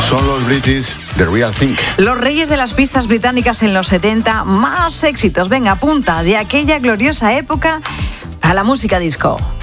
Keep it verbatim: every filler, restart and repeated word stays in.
Son los British, The Real Thing. Los reyes de las pistas británicas en los setenta, más éxitos. Venga, apunta de aquella gloriosa época a la música disco.